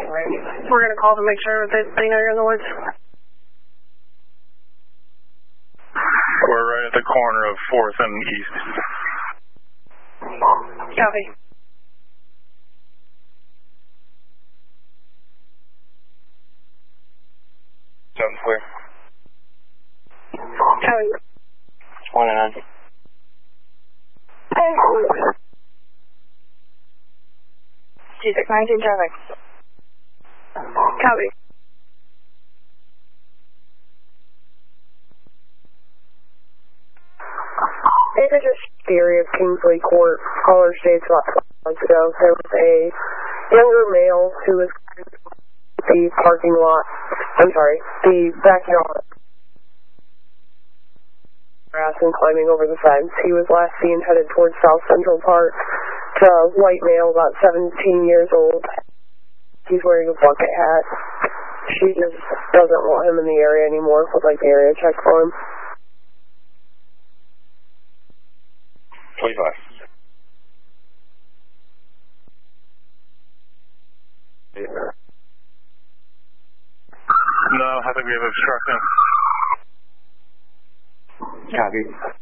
We're going to call to make sure that they know you're in the woods. We're right at the corner of 4th and East. Copy. Sounds clear. Copy. 1 and 9. G619 traffic. Copy. It is just the area of Kingsley Court, Collar Shades about 12 months ago. There was a younger male who was in the parking lot, the backyard, grass and climbing over the fence. He was last seen headed towards South Central Park. It's a white male, about 17 years old. He's wearing a bucket hat. She just doesn't want him in the area anymore. Would like the area check for him. 25. No, I think we have obstruction. Copy.